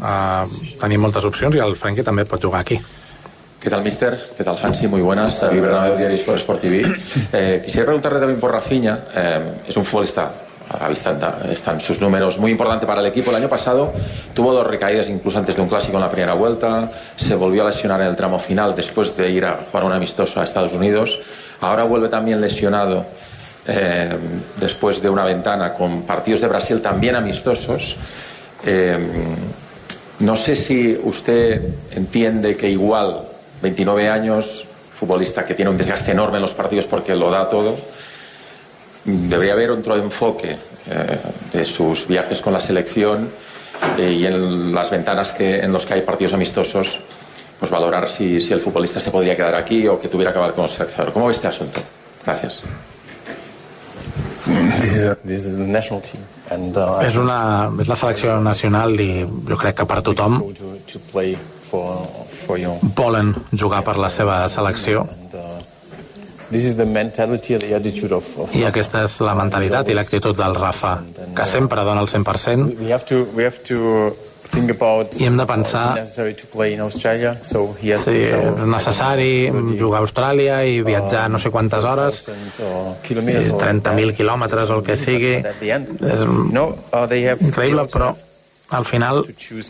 tenim moltes opcions i el Frenkie també pot jugar aquí. ¿Qué tal, mister? ¿Qué tal, Hansi? Muy buenas. David Bernabéu, Diario Sport TV. Quisiera preguntarle también por Rafinha. Es un futbolista, a la vista están sus números, muy importante para el equipo. El año pasado tuvo 2 recaídas incluso antes de un clásico en la primera vuelta. Se volvió a lesionar en el tramo final después de ir a jugar un amistoso a Estados Unidos. Ahora vuelve también lesionado después de una ventana con partidos de Brasil también amistosos. No sé si usted entiende que igual 29 años, futbolista que tiene un desgaste enorme en los partidos porque lo da todo, debería haber otro enfoque de sus viajes con la selección y en las ventanas en los que hay partidos amistosos, pues valorar si el futbolista se podría quedar aquí o que tuviera que acabar con el seleccionador. ¿Cómo ve este asunto? Gracias. This is the national team. And, és la selecció nacional i jo crec que per tothom volen jugar per la seva selecció. I aquesta és la mentalitat i l'actitud del Rafa, que sempre dona el 100%. I hem de pensar si és necessari jugar a Austràlia i viatjar no sé quantes hores, 30.000 quilòmetres o el que sigui. És increïble, però al final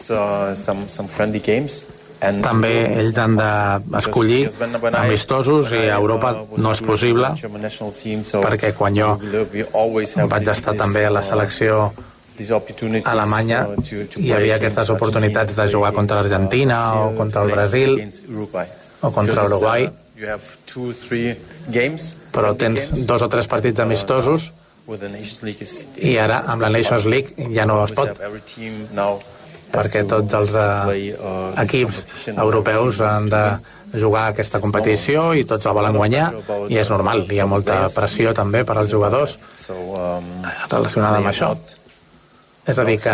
també ells han d'escollir amistosos i a Europa no és possible, perquè quan jo vaig estar també a la selecció Alemanya hi havia aquestes oportunitats de jugar contra l'Argentina o contra el Brasil o contra l'Uruguai, però tens 2 o 3 partits amistosos i ara amb la Nations League ja no es pot, perquè tots els equips europeus han de jugar aquesta competició i tots la volen guanyar i és normal, hi ha molta pressió també per als jugadors relacionada amb això. És a dir que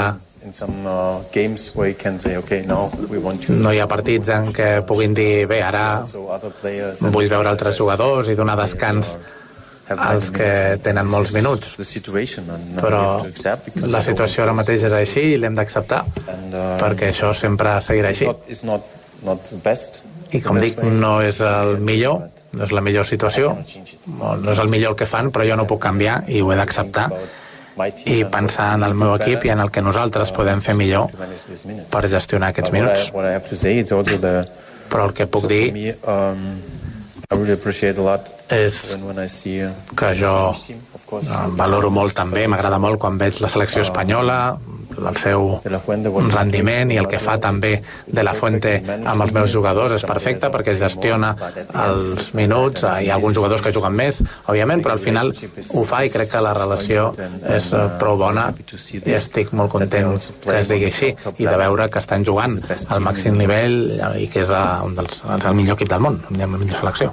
no hi ha partits en què puguin dir bé, ara vull veure altres jugadors i donar descans als que tenen molts minuts, però la situació ara mateix és així i l'hem d'acceptar perquè això sempre seguirà així i com dic, no és el millor, no és la millor situació, no és el millor el que fan, però jo no puc canviar i ho he d'acceptar i pensar en el meu equip i en el que nosaltres podem fer millor per gestionar aquests minuts. Però el que puc dir és que jo valoro molt també, m'agrada molt quan veig la selecció espanyola, el seu rendiment i el que fa també De La Fuente amb els meus jugadors és perfecte perquè gestiona els minuts. Hi ha alguns jugadors que juguen més, òbviament, però al final ho fa i crec que la relació és prou bona i estic molt content que es digui així i de veure que estan jugant al màxim nivell i que és el millor equip del món, la millor selecció.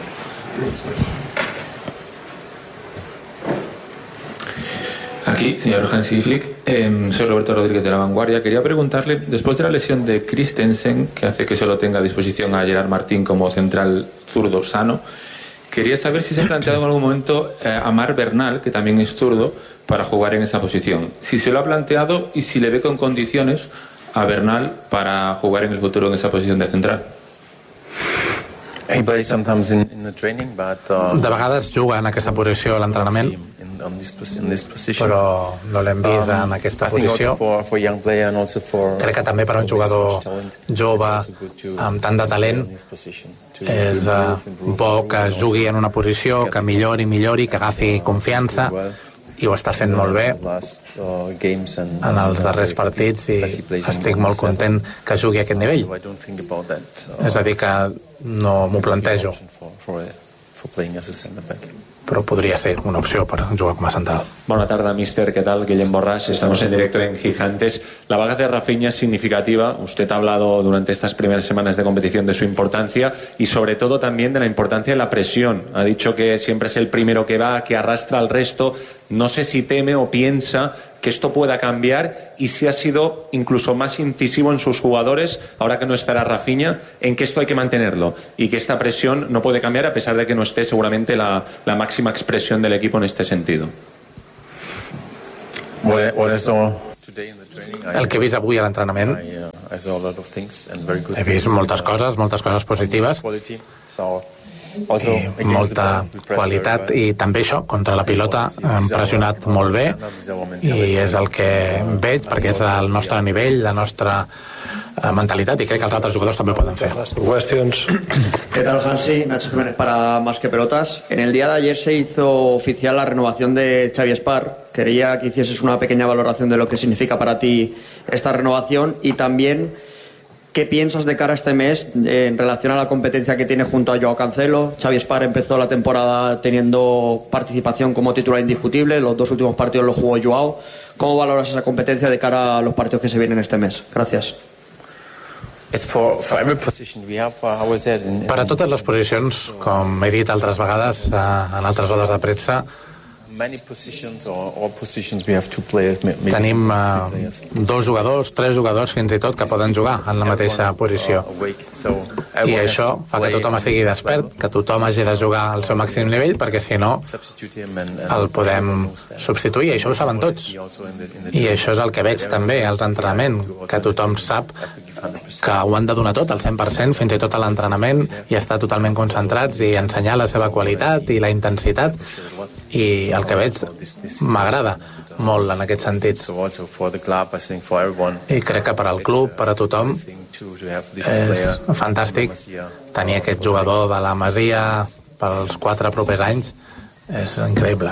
Aquí, señor Hansi Flick, soy Roberto Rodríguez de La Vanguardia. Quería preguntarle, después de la lesión de Christensen, que hace que solo tenga a disposición a Gerard Martín como central zurdo sano, quería saber si se ha planteado en algún momento a Marc Bernal, que también es zurdo, para jugar en esa posición. Si se lo ha planteado y si le ve con condiciones a Bernal para jugar en el futuro en esa posición de central. De vegades juga en aquesta posició a l'entrenament, però no l'hem vist en aquesta posició. Crec que també per a un jugador jove amb tant de talent és bo que jugui en una posició, que millori, que agafi confiança, i ho està fent molt bé en els darrers partits i estic molt content que jugui a aquest nivell. És a dir, que no m'ho plantejo, però podría ser una opción para jugar como central. Buenas tardes, mister. ¿Qué tal? Guillem Borràs. Estamos en directo en Gigantes. La baja de Rafinha es significativa. Usted ha hablado durante estas primeras semanas de competición de su importancia y sobre todo también de la importancia de la presión. Ha dicho que siempre es el primero que va, que arrastra al resto. No sé si teme o piensa que esto pueda cambiar y si ha sido incluso más incisivo en sus jugadores, ahora que no estará Rafinha, en que esto hay que mantenerlo y que esta presión no puede cambiar a pesar de que no esté seguramente la máxima expresión del equipo en este sentido. El que he vist avui a l'entrenament He vist moltes coses positives i molta qualitat, i també això, contra la pilota han pressionat molt bé i és el que veig, perquè és el nostre nivell, la nostra mentalitat, y creo que els altres jugadors també poden fer. ¿Qué tal, Hansi? Nacho Jiménez para Más que Pelotas. En el día de ayer se hizo oficial la renovación de Xavi Espar. Quería que hicieses una pequeña valoración de lo que significa para ti esta renovación y también qué piensas de cara a este mes en relación a la competencia que tiene junto a Joao Cancelo. Xavi Espar empezó la temporada teniendo participación como titular indiscutible, los 2 últimos partidos los jugó Joao. ¿Cómo valoras esa competencia de cara a los partidos que se vienen este mes? Gracias. Per a totes les posicions, com he dit altres vegades en altres rodes de premsa, tenim 2 jugadors, 3 jugadors fins i tot que poden jugar en la mateixa posició, i això fa que tothom estigui despert, que tothom hagi de jugar al seu màxim nivell, perquè si no el podem substituir, i això ho saben tots, i això és el que veig també als entrenaments, que tothom sap que ho han de donar tot, al 100%, fins i tot a l'entrenament, i estar totalment concentrats i ensenyar la seva qualitat i la intensitat, i el que veig m'agrada molt en aquest sentit, i crec que per al club, per a tothom, és fantàstic tenir aquest jugador de la Masia pels 4 propers anys, és increïble.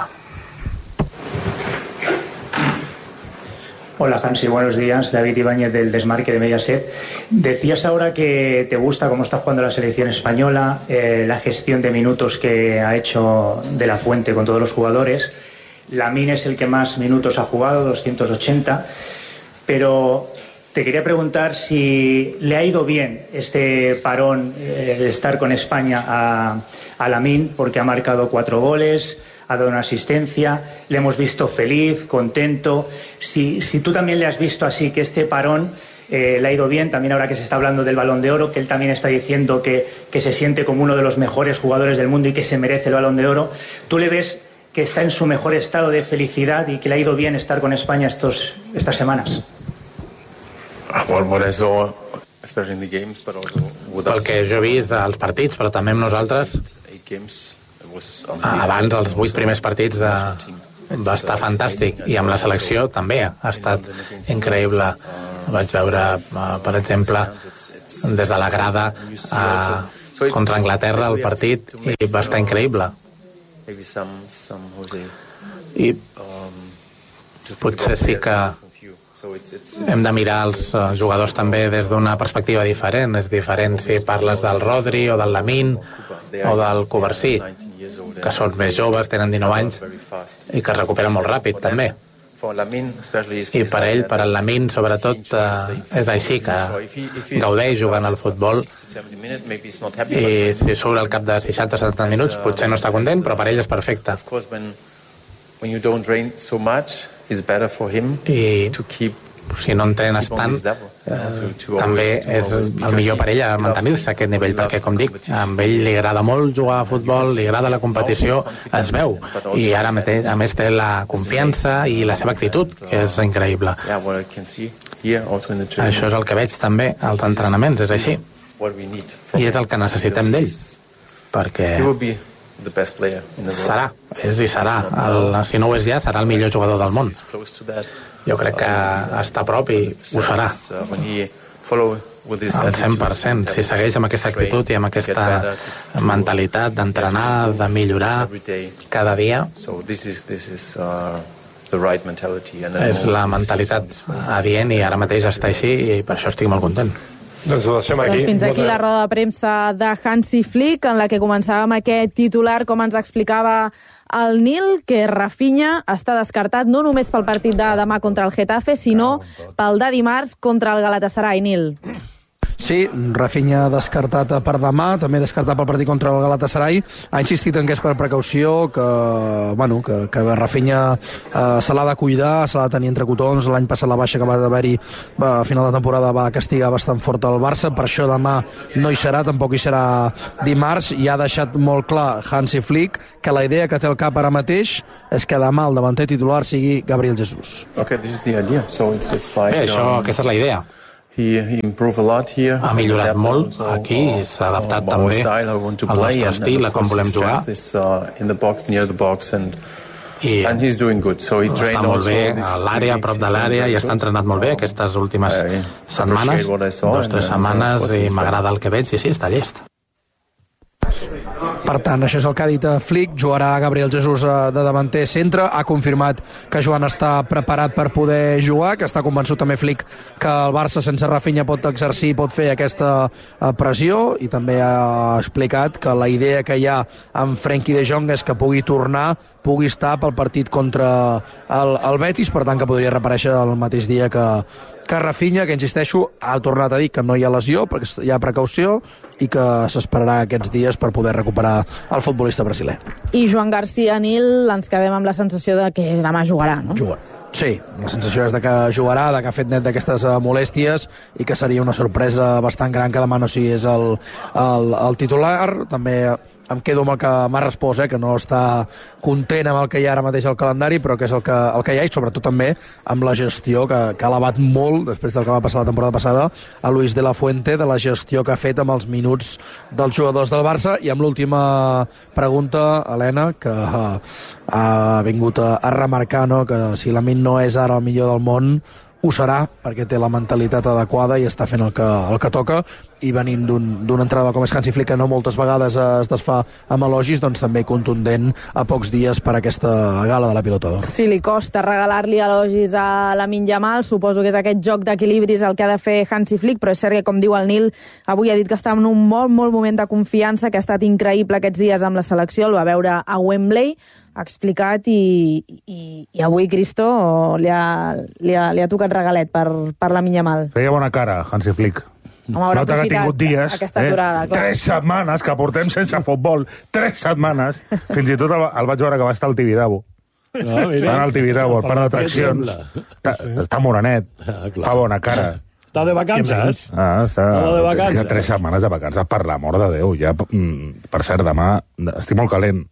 Hola, Hansi, buenos días. David Ibáñez del Desmarque de Mediaset. Decías ahora que te gusta cómo está jugando la selección española, la gestión de minutos que ha hecho De la Fuente con todos los jugadores. Lamine es el que más minutos ha jugado, 280. Pero te quería preguntar si le ha ido bien este parón, de estar con España a Lamine, porque ha marcado 4 goles, ha dado una asistencia, le hemos visto feliz, contento. Si tú también le has visto así, que este parón le ha ido bien, también ahora que se está hablando del Balón de Oro, que él también está diciendo que se siente como uno de los mejores jugadores del mundo y que se merece el Balón de Oro, ¿tú le ves que está en su mejor estado de felicidad y que le ha ido bien estar con España estas semanas? Por eso, pel que jo he vist als partits, però també amb nosaltres, abans els 8 primers partits va estar fantàstic, i amb la selecció també ha estat increïble. Vaig veure, per exemple, des de la grada contra Anglaterra el partit, i va estar increïble, i potser sí que hem de mirar els jugadors també des d'una perspectiva diferent. És diferent si parles del Rodri o del Lamine o del Covarsí, que són més joves, tenen 19 anys i que es recuperen molt ràpid també, i per ell, per al Lamine sobretot, és així, que gaudeix jugant al futbol, i si surt al cap de 60-70 minuts potser no està content, però per ell és perfecte, i si no entrenes tant, també és el millor per ell mantenir-se a aquest nivell, perquè, com dic, a ell li agrada molt jugar a futbol, li agrada la competició, es veu, i ara a més té la confiança i la seva actitud, que és increïble. Això és el que veig també als entrenaments, és així, i és el que necessitem d'ell, perquè serà, si no ho és ja, serà el millor jugador del món. Jo crec que està a prop i ho serà al 100%, si segueix amb aquesta actitud i amb aquesta mentalitat d'entrenar, de millorar cada dia. És la mentalitat adient, i ara mateix està així, i per això estic molt content. Doncs fins aquí la roda de premsa de Hansi Flick, en la que començàvem aquest titular, com ens explicava el Nil, que Rafinha està descartat no només pel partit de demà contra el Getafe, sinó pel de dimarts contra el Galatasaray. Nil. Sí, Rafinha descartat per demà, també descartat pel partit contra el Galatasaray. Ha insistit en que és per precaució, que Rafinha se l'ha de cuidar, se l'ha de tenir entre cotons. L'any passat la baixa que va d'haver-hi a final de temporada va castigar bastant fort el Barça, per això demà no hi serà, tampoc hi serà dimarts, i ha deixat molt clar Hansi Flick que la idea que té el cap ara mateix és que demà el davanter titular sigui Gabriel Jesús. Aquesta és la idea. Ha millorat molt aquí, s'ha adaptat també al nostre estil, a com volem jugar. I està molt bé a l'àrea, a prop de l'àrea, i està entrenat molt bé aquestes últimes setmanes, 2-3 setmanes, i m'agrada el que veig, i sí, està llest. Per tant, això és el que ha dit Flick. Jugarà Gabriel Jesús de davanter centre. Ha confirmat que Joan està preparat per poder jugar, que està convençut també Flick que el Barça sense Rafinha pot exercir, pot fer aquesta pressió, i també ha explicat que la idea que hi ha amb Frenkie de Jong és que pugui tornar, pugui estar pel partit contra el Betis, per tant que podria reaparèixer el mateix dia que Rafinha, que insisteixo, ha tornat a dir que no hi ha lesió, perquè hi ha precaució, i que s'esperarà aquests dies per poder recuperar el futbolista brasiler. I Joan Garcia, Nil, ens quedem amb la sensació de que demà jugarà, no? Sí, la sensació és de que jugarà, de que ha fet net d'aquestes molèsties, i que seria una sorpresa bastant gran que demà no sigués el titular. També em quedo amb el que m'ha respost, que no està content amb el que hi ha ara mateix al calendari, però que és el que hi ha, i sobretot també amb la gestió que ha elevat molt després del que va passar la temporada passada a Luis de la Fuente, de la gestió que ha fet amb els minuts dels jugadors del Barça. I amb l'última pregunta, Helena, que ha vingut a remarcar, no?, que si Lamine no és ara el millor del món, ho serà, perquè té la mentalitat adequada i està fent el que toca, i venint d'un entrenador com és Hansi Flick, que no moltes vegades es desfà amb elogis, doncs també contundent a pocs dies per aquesta gala de la Pilota d'Or. Si li costa regalar-li elogis a Lamine Yamal, suposo que és aquest joc d'equilibris el que ha de fer Hansi Flick, però és cert que, com diu el Nil, avui ha dit que està en un molt moment de confiança, que ha estat increïble aquests dies amb la selecció, el va veure a Wembley, ha explicat, i avui Cristo li ha tocat regalet per Lamine Yamal. Feia bona cara, Hansi Flick. Haurà aprofitat dies, aquesta aturada. 3 setmanes que portem sense futbol, 3 setmanes. Fins i tot el vaig veure que va estar al Tibidabo. Està al Tibidabo, al parc d'atraccions. Està morenet, fa bona cara. Està de vacances? Està de vacances. 3 setmanes de vacances, per l'amor de Déu. Ja, per cert, demà estic molt calent.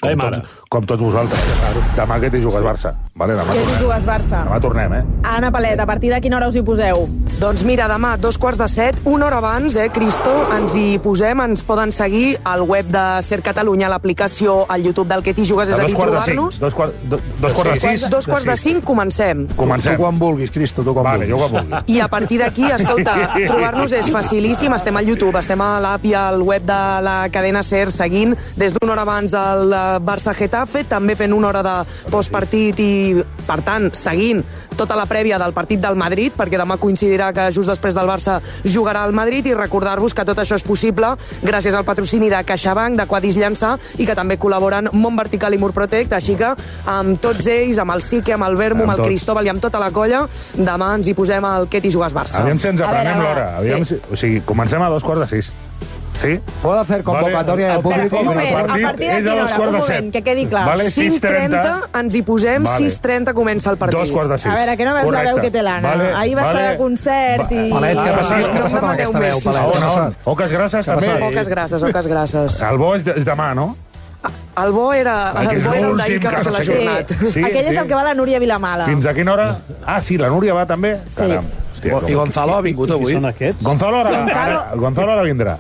Com tots vosaltres. Demà que t'hi jugues Barça. Vale, demà tornem, Anna Palet, a partir de quina hora us hi poseu? Doncs mira, demà, 2:15, una hora abans, Cristo, ens hi posem, ens poden seguir al web de Ser Catalunya, l'aplicació, al YouTube del Que t'hi jugues, és a dir, trobar-nos. 2:45. 2:45, comencem. Tu quan vulguis, Cristo, tu quan vulguis. Jo quan vulguis. I a partir d'aquí, escolta, trobar-nos és facilíssim, estem al YouTube, estem a l'app i al web de la cadena Ser, seguint des d'una hora abans el Barça-Getafe, també fent una hora de postpartit i, per tant, seguint tota la prèvia del partit del Madrid, perquè demà coincidirà que just després del Barça jugarà al Madrid, i recordar-vos que tot això és possible gràcies al patrocini de CaixaBank, de Quadis Llançà, i que també col·laboren Mont Vertical i Mur Protect, així que amb tots ells, amb el Sique, amb el Vermo, amb el Cristóbal i amb tota la colla, demà ens hi posem al Que t'hi jugues Barça. Aviam si ens aprenem l'hora. O sigui, comencem a 2:45. ¿Sí? ¿Puedo hacer convocatoria de público? Un moment, a partir de quina hora? Un moment, que quedi clar. 5:30 ens hi posem, 6:30 comença el partit. 2:45. A veure, que no veus la veu que té l'Anna. Ahir va estar de concert i... Palet, què ha passat amb aquesta veu, Palet? Oques grasses, també. Oques grasses. El bo és demà, no? El bo era el d'ahir que va ser l'ajornat. Aquell és el que va la Núria Vilamala. Fins a quina hora? Ah, sí, la Núria va també? Sí. I Gonzalo ha vingut avui. Gonzalo ara vindrà.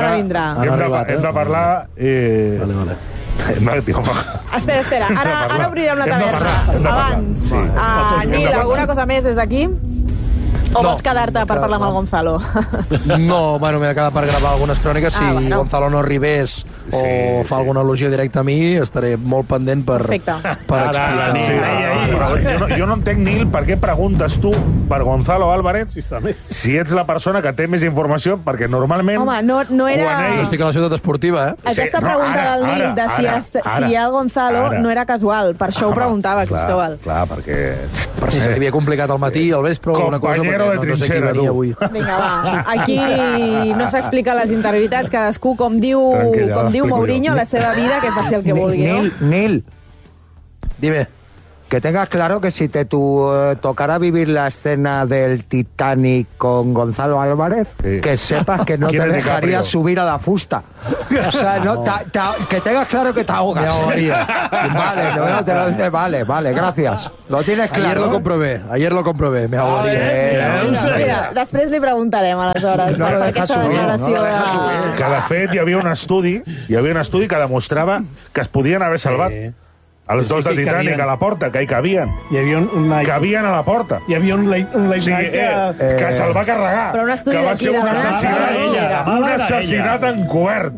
Hem de parlar... Espera. Ara obrirem la taverna. Abans. Nil, alguna cosa més des d'aquí? O vols quedar-te per parlar amb el Gonzalo? No, bueno, m'he de quedar per gravar algunes cròniques. Si Gonzalo no arribés o fa alguna al·lusió directa a mi, estaré molt pendent per explicar. Jo no entenc, Nil, per què preguntes tu per Gonzalo Álvarez si ets la persona que té més informació, perquè normalment... Home, no era... Jo estic a la ciutat esportiva, Aquesta pregunta del Nil de si hi ha el Gonzalo no era casual, per això ho preguntava, Cristóbal. Clar, perquè... Per si s'havia complicat al matí, al vespre o alguna cosa, perquè no sé qui venia avui. Vinga, va. Aquí no s'explica les interioritats, cadascú, com diu Mourinho, la seva vida, que faci el que vulgui. Nil, dime. Que tengas claro que si te tocara vivir la escena del Titanic con Gonzalo Álvarez, que sepas que no te dejaría subir a la fusta. O sea, que tengas claro que te ahogas. Vale, gracias. Lo tienes claro. Ayer lo comprobé, me ahogaria. Mira, després li preguntarem, aleshores, per aquesta declaració de... Que, de fet, hi havia un estudi que demostrava que es podien haver salvat. Els dos de Titanic a la porta, que hi cabien. Cabien a la porta. Hi havia un late que se'l va carregar. Però un estudi que va ser un assassinat encobert.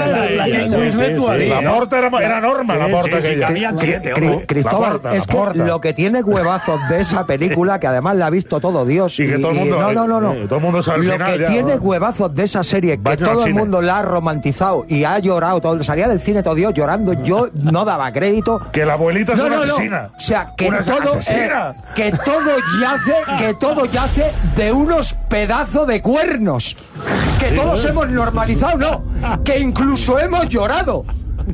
La porta era enorme, la porta aquella. Cristóbal, es que lo que tiene huevazos de esa película, que además la ha visto todo Dios. Y que todo el mundo... No. Todo el mundo sabe al final. Lo que tiene huevazos de esa serie, que todo el mundo la ha romantizado y ha llorado, salía del cine todo Dios llorando, yo no daba crédito. Que la abuelita es una asesina. O sea, que todo yace de unos pedazos de cuernos. Que todos hemos normalizado, que incluso hemos llorado.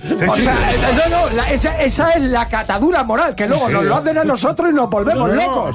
Esa es la catadura moral, que luego nos lo hacen a nosotros y nos volvemos locos.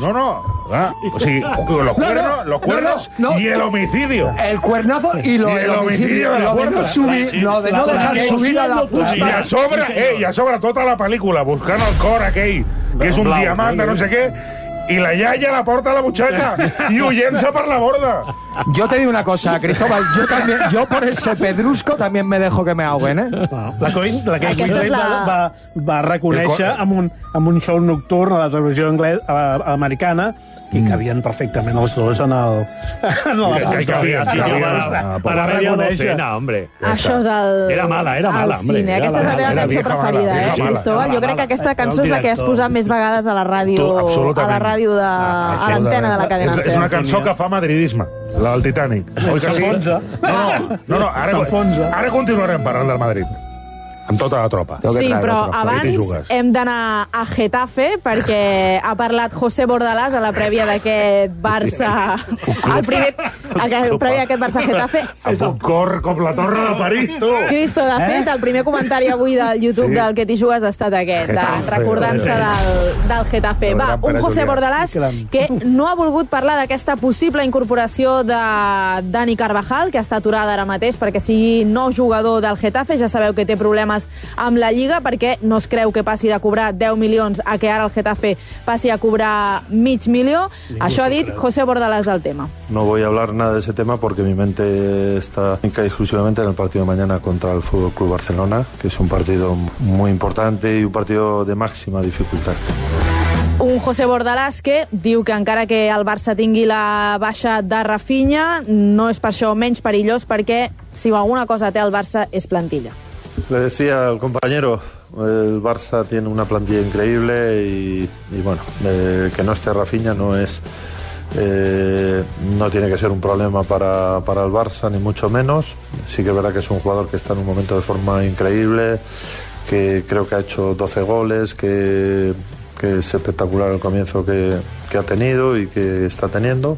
Los cuernos y el homicidio. El cuernazo y el homicidio. Lo de no dejar subir a la fusta. I a sobre tota la pel·lícula buscant el cor aquell, que és un diamant de no sé què, y la yaya la porta a la butxaca y huyense per la borda. Yo te digo una cosa, Cristóbal, yo por ese pedrusco también me dejo que me ahoguen, La Kate Winslet va reconèixer amb un show nocturn a la televisió americana i cabien perfectament els dos en la fusta. Para media docena, hombre. Això és Era mala, hombre. Cine. Aquesta és la teva cançó preferida, Cristóbal? Jo crec que aquesta cançó és la que has posat més vegades a la ràdio, a l'antena de la cadena SER. És una cançó que fa madridisme, la del Titanic. S'enfonsa. No, ara continuarem parlant del Madrid. Amb tota la tropa. Sí, però abans hem d'anar a Getafe perquè ha parlat José Bordalás a la prèvia d'aquest Barça... prèvia d'aquest Barça-Getafe. Amb un cor com la Torre de París, tu! Cristo, de fet, el primer comentari avui del YouTube del Que t'hi jugues ha estat aquest, recordant-se del Getafe. Va, un José Bordalás que no ha volgut parlar d'aquesta possible incorporació de Dani Carvajal, que està aturada ara mateix perquè sigui nou jugador del Getafe. Ja sabeu que té problemes amb la Lliga perquè no es creu que passi de cobrar 10 milions a que ara el Getafe passi a cobrar $500,000. Això ha dit José Bordalás del tema. No voy a hablar nada de ese tema porque mi mente está exclusivamente en el partido de mañana contra el Fútbol Club Barcelona, que es un partido muy importante y un partido de máxima dificultad. Un José Bordalás que diu que encara que el Barça tingui la baixa de Rafinha, no és per això menys perillós perquè si alguna cosa té el Barça és plantilla. Le decía al compañero, el Barça tiene una plantilla increíble y bueno, que no esté Rafinha no tiene que ser un problema para el Barça, ni mucho menos. Sí que es verdad que es un jugador que está en un momento de forma increíble, que creo que ha hecho 12 goles, que es espectacular el comienzo que ha tenido y que está teniendo,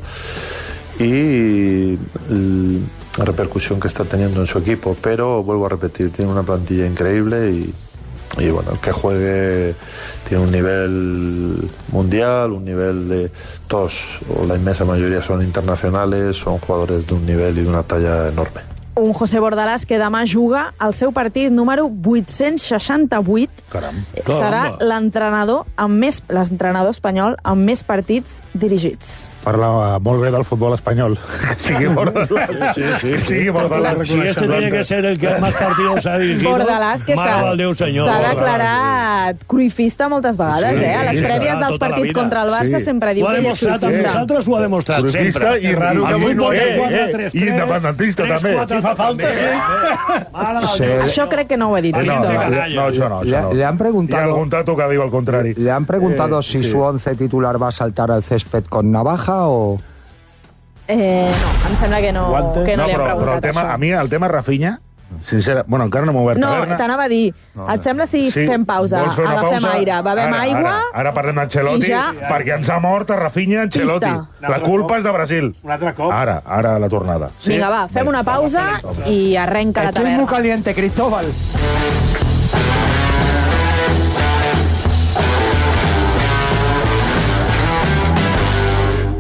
y la repercusión que está teniendo en su equipo, pero vuelvo a repetir, tiene una plantilla increíble y bueno, el que juegue tiene un nivel mundial, un nivel de todos, o la inmensa mayoría son internacionales, son jugadores de un nivel y de una talla enorme. Un José Bordalás que demà juga el seu partit número 868. Caram. Serà l'entrenador espanyol amb més partits dirigits. Parla molt bé del futbol espanyol. Que sigui Bordalás. Que sigui Bordalás. Si este tiene que ser el que más partidos ha dirigido, Bordalás, que s'ha declarat cruifista moltes vegades, a les prèvies dels partits contra el Barça sempre diu que ell és cruifista. Nosaltres ho ha demostrat sempre. I raro que avui no és. I independentista també. 3-4 fa falta, Això crec que no ho he dit, Cristóbal. No, això no. Le han preguntado... Y algún tato que digo al contrario. Le han preguntado si su 11 titular va a saltar al césped con navaja o... No, em sembla que no li han preguntat però el tema, això. a mi el tema Rafinha, sincera, bueno, encara no m'ho he obert taverna. No, t'anava a dir, et sembla si fem pausa, agafem aire, bevem aigua... Ara parlem d'Ancelotti, perquè ens ha mort a Rafinha Ancelotti. La culpa és de Brasil. Un altre cop. Ara la tornada. Vinga, va, fem una pausa i arrenca la taverna. Estoy muy caliente, Cristóbal.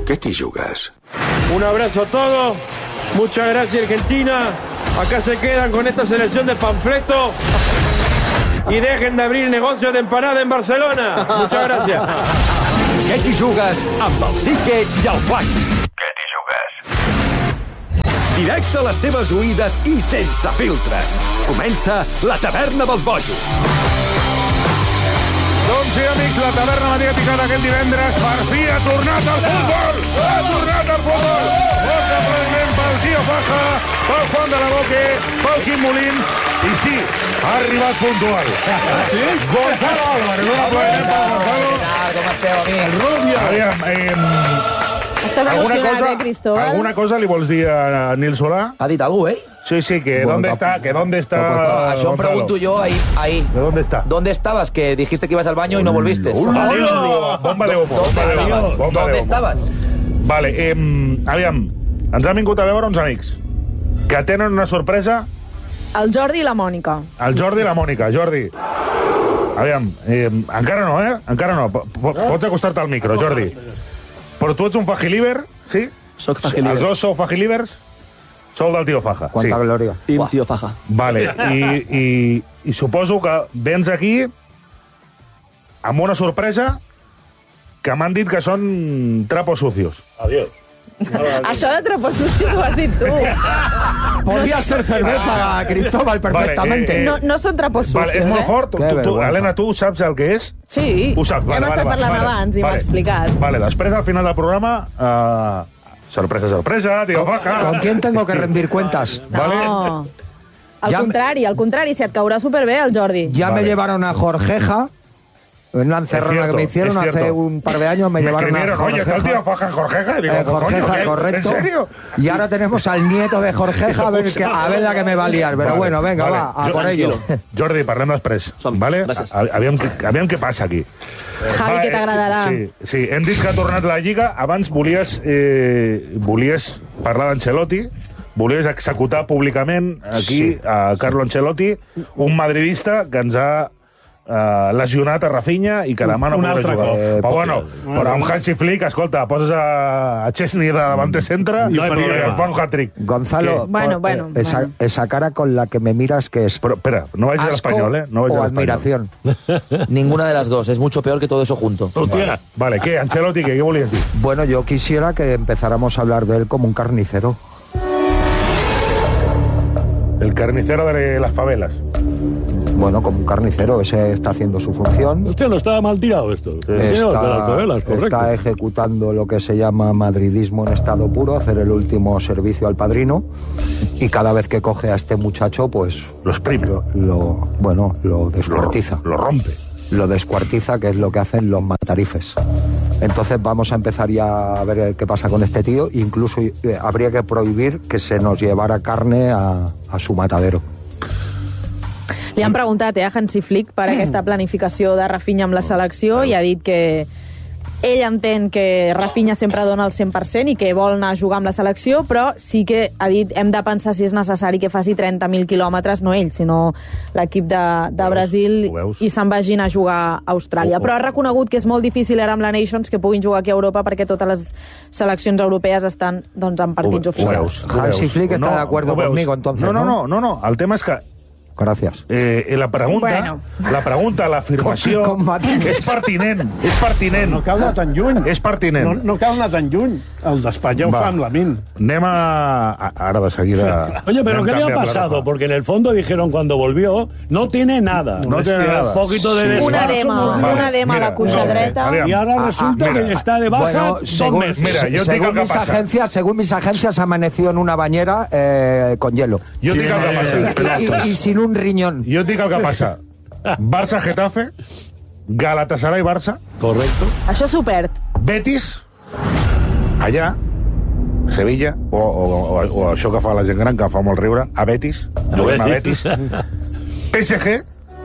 ¿Qué te jugas? Un abrazo a todos. Muchas gracias, Argentina. Acá se quedan con esta selección de panfleto. Y dejen de abrir negocio de empanada en Barcelona. Muchas gracias. Què t'hi jugues amb el Sique i el Juan? Què t'hi jugues? Directe a les teves oïdes i sense filtres. Comença la taverna dels bojos. Doncs sí, amics, la taverna mediàtica d'aquest divendres per fi ha tornat al futbol! Ha tornat al futbol! Molt aplaudiment pel Tío Faja, pel Juan de la Boque, pel Quim Molins, i sí, ha arribat puntual. Sí? Gonzalo Álvarez, un aplaudiment pel Gonzalo. Com esteu, amics? Rubio. Aviam, Estàs emocionat, Cristóbal? ¿Alguna cosa li vols dir a Nil Solà? Ha dit algú, Sí, que bueno, ¿dónde está Això em pregunto yo ahí. ¿De dónde está? ¿Dónde estabas? Que dijiste que ibas al baño y no volviste. Bomba de humo. ¿Dónde estabas? Vale, aviam, ens han vingut a veure uns amics que tenen una sorpresa. El Jordi i la Mònica. El Jordi i la Mònica. Jordi, aviam, encara no, Encara no. Pots acostar-te al micro, Jordi. Però tu ets un fajiliber, sí? Soc fajiliber. Els dos sou fajilibers? Sou del Tío Faja. Quanta glòria. Team Tío Faja. Vale, i suposo que vens aquí amb una sorpresa que m'han dit que són trapos sucios. Adiós. Això de trapos sucios ho has dit tu. Podria ser cerveza, Cristóbal, perfectamente. No són trapos sucios, Vale, és molt fort. Helena, tu saps el que és? Sí. Ho saps. Hem estat parlant abans i m'ha explicat. Vale, després al final del programa... Sorpresa, Tío Faja. ¿Con quién tengo que rendir cuentas? No. Al contrari, se et caurà superbé el Jordi. Ya me llevaron a Jorgeja, en una encerrona que me hicieron hace un par de años, me llevaron a Jorgeja. Oye, está el Tío Faja en Jorgeja. Digo, Jorgeja, correcto. ¿En serio? Y ahora tenemos al nieto de Jorgeja, a ver la que me va a liar. Pero bueno, venga, va, a por ello. Jordi, parlem després, vale? Aviam què passa aquí. Javi, que t'agradarà. Sí, hem dit que ha tornat la Lliga. Abans volies parlar d'Ancelotti, volies executar públicament aquí a Carlo Ancelotti, un madridista que ens ha lesionat a Rafinha i que demà no podrà jugar. Però amb Hansi Flick, escolta, poses a Chesney de davante centre i fa un hat-trick. Gonzalo, esa cara con la que me miras, ¿qué es? Pero, espera, no vayas al español, No vayas o admiración. Ninguna de las dos, es mucho peor que todo eso junto. Vale, ¿qué? Ancelotti, ¿qué volías decir? Bueno, yo quisiera que empezáramos a hablar de él como un carnicero. El carnicero de las favelas. Bueno, como un carnicero, ese está haciendo su función. Usted no está mal tirado esto. Está ejecutando lo que se llama madridismo en estado puro, hacer el último servicio al padrino, y cada vez que coge a este muchacho, pues... Lo exprime. Lo descuartiza. Lo rompe. Lo descuartiza, que es lo que hacen los matarifes. Entonces vamos a empezar ya a ver qué pasa con este tío. Incluso habría que prohibir que se nos llevara carne a su matadero. Li han preguntat a Hansi Flick per aquesta planificació de Rafinha amb la selecció i ha dit que ell entén que Rafinha sempre dona el 100% i que vol anar a jugar amb la selecció, però sí que ha dit hem de pensar si és necessari que faci 30.000 quilòmetres, no ell, sinó l'equip de Brasil, i se'n vagin a jugar a Austràlia. Però ha reconegut que és molt difícil ara amb la Nations que puguin jugar aquí a Europa perquè totes les seleccions europees estan en partits oficials. Hansi Flick está de acuerdo conmigo, entonces, No. El tema és que Gracias. La pregunta, l'afirmació és pertinent. No cal anar tan lluny. És pertinent. No cal anar tan lluny. El d'Espanya ho fa amb la Min. Anem a... Ara de seguida... Oye, pero ¿qué le ha pasado? Porque en el fondo dijeron cuando volvió, no tiene nada. No tiene nada. Un poquito de descanso. Una dema a la cuixa dreta. Y ahora resulta que está de baja 2 meses. Mira, yo digo que pasa. Según mis agencias, amaneció en una bañera con hielo. Yo digo que pasa. Y sin un riñón. Jo et dic el que passa. Barça-Getafe, Galatasaray-Barça. Correcto. Això s'ho perd. Betis, allà, Sevilla, o això que fa la gent gran, que fa molt riure, a Betis, juguem a Betis. PSG.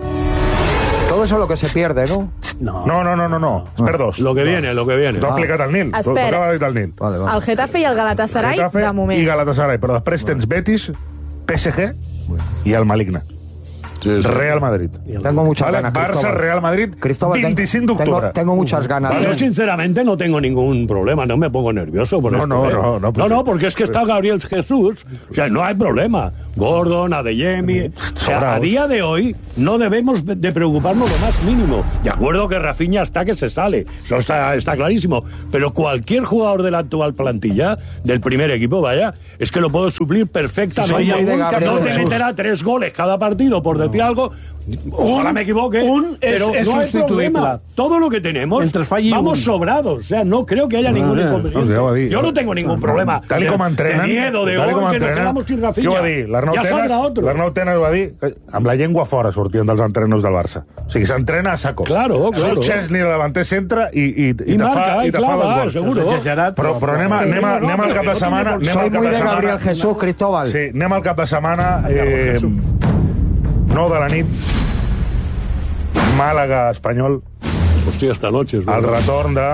Todo eso es lo que se pierde, ¿no? No. Espera dos. Lo que viene. T'ho ha explicat el Nil. T'ho acaba de dir el Nil. El Getafe i el Galatasaray, de moment. I Galatasaray, però després tens Betis, PSG i el Maligna. Real Madrid. Tengo muchas ganas. Barça, Real Madrid, Cristóbal, 25 de octubre. Tengo muchas ganas. Yo sinceramente no tengo ningún problema, no me pongo nervioso por esto. No, porque es que está Gabriel Jesús, o sea, no hay problema. Gordon, Adeyemi, o sea, a día de hoy no debemos de preocuparnos lo más mínimo. De acuerdo que Rafinha está que se sale, eso está clarísimo, pero cualquier jugador de la actual plantilla, del primer equipo, vaya, es que lo puedo suplir perfectamente. No te meterá 3 goles cada partido, por decir algo, ojalá me equivoque, pero es no hay problema. Todo lo que tenemos, vamos sobrados, o sea, no creo que haya ningún inconveniente. Yo no tengo ningún problema de miedo, de que nos quedamos sin Rafinha. Ja saldrà otro. L'Arnau Tenas ho va dir amb la llengua fora sortien dels entrenos del Barça. O sigui, s'entrena a saco. Claro. Surt Chesney, el davanter centre, i te fa clava, dos gols. Seguro. Però anem al cap de setmana... Soy muy de Gabriel Jesús, Cristóbal. Sí, anem al cap de setmana... 9 de la nit, Màlaga-Espanyol. Hostia, esta noche. El retorn de...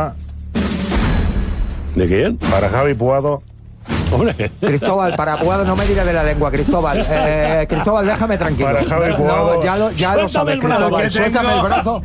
¿De quién? Para Javi Puado. Hombre. Cristóbal, para Puado no me diré de la lengua, Cristóbal. Cristóbal, déjame tranquilo. Para Javi Puado. Ya lo sabes, Cristóbal. Suéltame el brazo.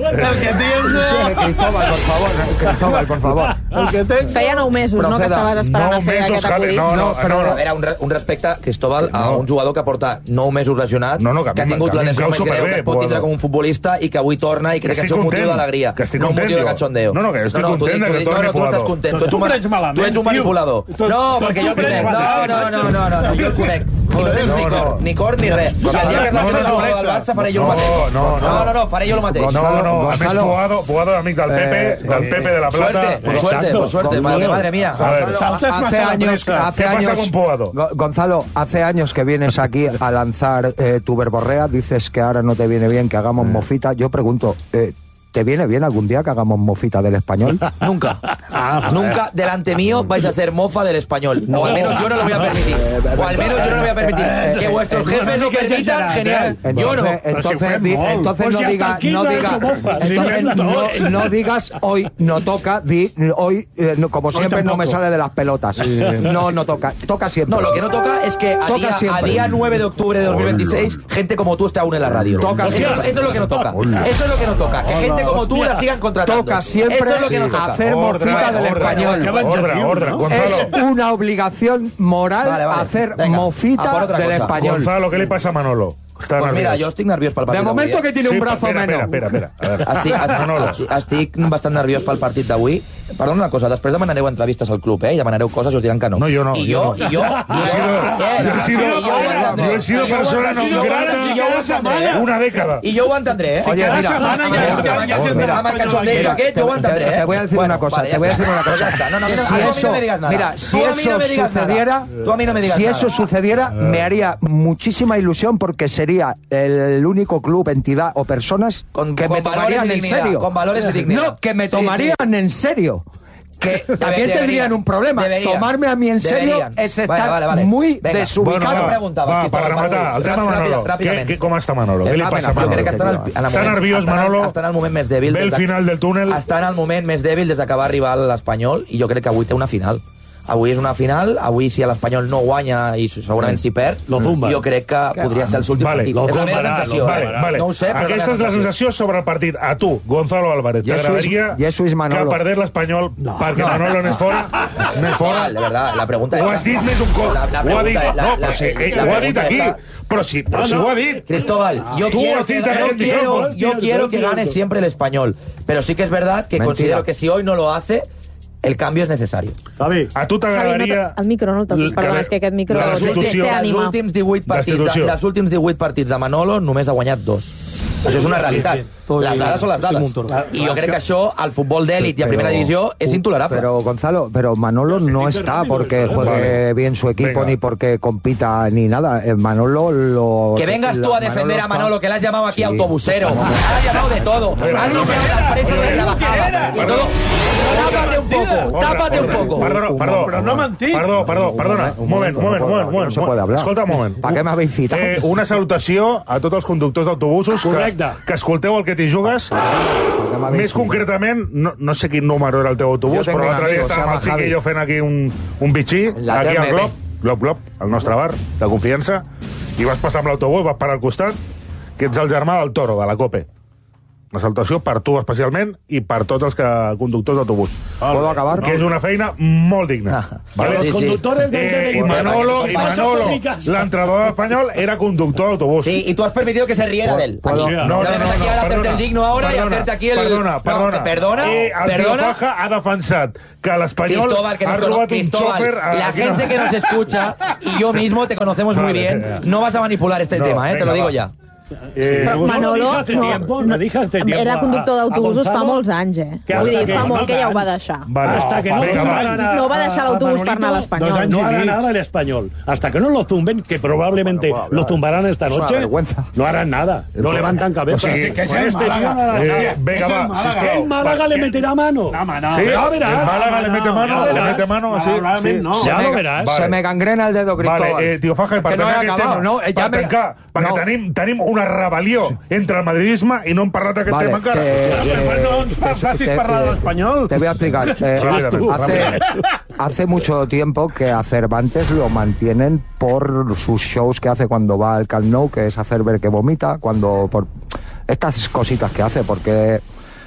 Cristóbal, por favor. Feia 9 mesos, no?, que estaves esperant a fer aquest acudit. A veure, un respecte, Cristóbal, a un jugador que porta 9 mesos lesionat, que ha tingut la lesió més greu que es pot tindre com un futbolista i que avui torna i crec que és un motiu d'alegria, no un motiu de cachondeo. No, que estic content que torni tu estàs content, tu ets un manipulador. No, perquè jo el conec. No, jo el conec. I no tens ni cor ni res. Si el dia que es lance el jugador del Barça faré jo el mateix. No, faré jo el mateix. No, a més Puado amic del Pepe de la Plata. Por suerte, madre mía. ¿Qué pasa con Puado? Gonzalo, hace años que vienes aquí a lanzar tu verborrea, dices que ahora no te viene bien que hagamos mofita. Yo pregunto, ¿te viene bien algún día que hagamos mofita del Español? Nunca. Nunca delante mío vais a hacer mofa del Español. O al menos yo no lo voy a permitir. Que vuestros jefes lo permitan, genial. Yo no. Entonces no digas hoy no toca, hoy como siempre no me sale de las pelotas. No toca. Toca siempre. No, lo que no toca es que a día 9 de octubre de 2026 gente como tú esté aún en la radio. Eso es lo que no toca. Eso es lo que no toca. Que gente como tú la sigan contratando. Toca siempre hacer morfita del Español. Es una obligación moral hacer mofita del Español. Gonzalo, ¿qué le pasa a Manolo? Pues mira, jo estic nerviós pel partit d'avui. De momento que tiene un brazo menos. Espera. Estic bastant nerviós pel partit d'avui. Perdona una cosa, després demanareu entrevistes al club, i demanareu coses i us diran que no. No, jo no. I jo he sido persona no grata una década. I jo ho entendré, Oye, mira, amb el cachondeo aquest, jo ho entendré, Te voy a decir una cosa. Mira, si eso sucediera, me haría muchísima ilusión porque sería el único club, entidad o personas que me tomarían en serio. Con valores de dignidad. No, que me tomarían en serio. Que también tendrían un problema. Tomarme a mí en serio es estar muy desubicado. Para rematar, el tema Manolo. ¿Cómo está Manolo? ¿Qué le pasa a Manolo? Està nerviós, Manolo? Està en el moment més dèbil. Ve el final del túnel. Està en el moment més dèbil des que va arribar l'Espanyol i jo crec que avui té una final. Avui és una final, avui si l'Espanyol no guanya i segurament si perd, jo crec que podria ser el últim partit. És la meva sensació. No ho sé, però aquesta és la sensació sobre el partit. A tu, Gonzalo Álvarez, t'agradaria que perdés l'Espanyol perquè Manolo no és fora? No és fora? De verdad, la pregunta és... Ho has dit més un cop. Ho ha dit. No, però sí, ho ha dit aquí. Pero si ho ha dit. Cristóbal, yo quiero que gane siempre el Español. Pero sí que es verdad que considero que si hoy no lo hace, el cambio es necesario. Javi, a tu t'agradaria... El micro, no el toquis, perdona, és que aquest micro té ànima. Els últims 18 partits de Manolo només ha guanyat 2. Això és una realitat. Les dades són les dades. Y yo creo que això al fútbol d'élite y a primera división es intolerable. Pero Gonzalo, Manolo no está porque juegue bien su equipo ni porque compita ni nada. Manolo lo... Que vengas tú a defender a Manolo, que le has llamado aquí autobusero, has llamado de todo, has limpiado el precio de trabajada y todo. Tápate un poco. Perdona. Un moment. No se puede hablar. Escolta un moment. ¿Para qué me habéis citado? Una salutació a tots els conductors d'autobusos que escolteu el que t'hi jugues. Més concretament, no sé quin número era el teu autobús, però l'altre dia estàvem el Xiqui i jo fent aquí un bitxí, aquí al Glob, el nostre bar de confiança, i vas passar amb l'autobús, vas parar al costat, que ets el germà del Toro, de la COPE. Una salutació per tu especialment i per tots els conductors d'autobús. ¿Puedo acabar? Que és una feina molt digna. ¿vale? Los conductores del TDI. Y Manolo, l'entrenador espanyol, era conductor d'autobús. Sí, y tú has permitido que se riera de él. No, aquí a hacerte el digno ahora y hacerte aquí el... Perdona. El Tío Faja ha defensat que l'Espanyol ha robat un xòfer... La gente que nos escucha y yo mismo te conocemos muy bien. No vas a manipular este tema, te lo digo ya. Manolo era conductor d'autobusos fa molts anys, Vull dir, fa molt que ja ho va deixar. Hasta que no va deixar l'autobús per anar a l'Espanyol. No hará nada el Español. Hasta que no lo zumben, que probablemente lo zumbarán esta noche, no harán nada. No levantan cabeza. Que este tío no hará nada. Venga, va. El Málaga le meterá mano. Ya verás. El Málaga le mete mano. Ya lo verás. Se me gangrena el dedo, Cristóbal. Vale, Tío Faja, per tancar, perquè tenim una rebel·lió entre el madridisme i no hem parlat d'aquest tema encara. No ens facis parlar de l'Espanyol. Te voy a explicar. Hace mucho tiempo que a Cervantes lo mantienen por sus shows que hace cuando va al Camp Nou, que es hacer ver que vomita, por estas cositas que hace, porque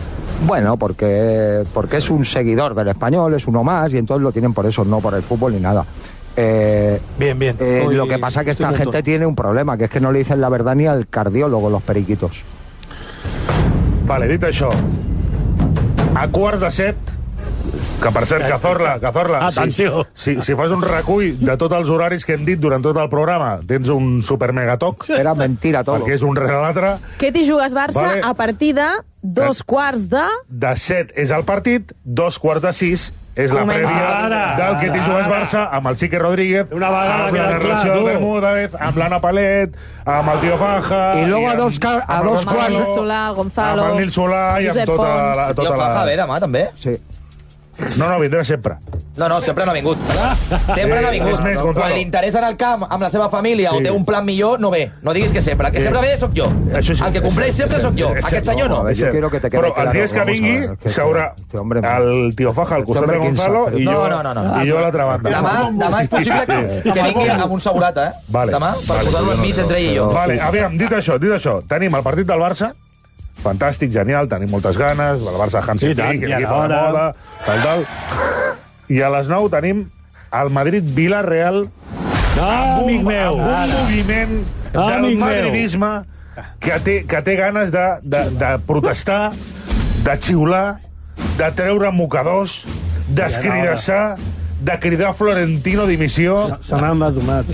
es un seguidor del Español, es uno más, y entonces lo tienen por eso, no por el fútbol ni nada. Bien. Lo que pasa es que esta gente tiene un problema, que es que no le dicen la verdad ni al cardiólogo, los periquitos. Vale, dit això, a 6:45, que per cert, Cazorla, atenció. si fas un recull de tots els horaris que hem dit durant tot el programa, tens un supermegatoc. Era mentira tot. Perquè és un rere l'altre. Que t'hi jugues Barça vale. A partir de 2:15 de 7 és el partit, 2:45 és la prèvia del que t'hi jugues Barça amb el Xique Rodríguez, una vegada amb la narració del Bermúdez, amb l'Anna Palet, amb el Tío Faja... I luego a dos quarts... Amb el Nil Solà, el Gonzalo... Amb el Nil Solà i amb tota la... Tío Faja ve demà, també? Sí. No, vindrà sempre. No, sempre no ha vingut. Sempre no ha vingut. Quan li interessa anar al camp amb la seva família o té un plan millor, no ve. No diguis que sempre. El que sempre ve sóc jo. El que compleix sempre sóc jo. Aquest senyor no. Però els dies que vingui s'haurà el Tío Faja al costat de Gonzalo i jo a l'altra banda. Demà és possible que vingui amb un segurata, demà, per posar-lo enmig entre ell i jo. Vale, aviam, dit això, tenim el partit del Barça, fantàstic, genial, tenim moltes ganes, el Barça Hansi Flick, l'equip de moda, tal. I a les 9 tenim el Madrid-Villarreal amb un moviment del madridisme que té ganes de protestar, de xiular, de treure mocadors, d'escridassar, de cridar Florentino dimissió. Se n'han adonat.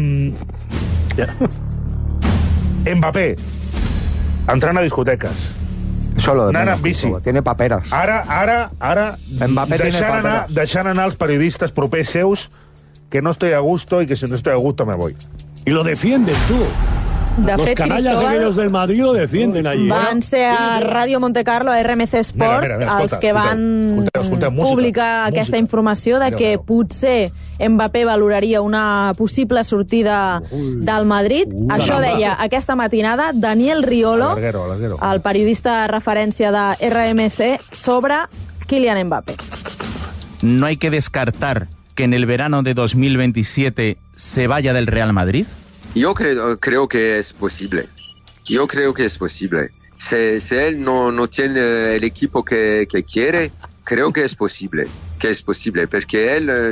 Mbappé entrant a discoteques, anant amb bici. Tiene paperas. Ara deixant anar els periodistes propers seus que no estoy a gusto y que si no estoy a gusto me voy. Y lo defienden tú. Los canallas aquellos del Madrid lo defienden allí. Van ser a Ràdio Montecarlo, a RMC Sport, els que van publicar aquesta informació de que potser Mbappé valoraria una possible sortida del Madrid. Això deia aquesta matinada Daniel Riolo, el periodista de referència de RMC, sobre Kylian Mbappé. ¿No hay que descartar que en el verano de 2027 se vaya del Real Madrid? Yo creo que es posible. Yo creo que es posible. Si él no tiene el equipo que quiere, creo que es posible. Porque él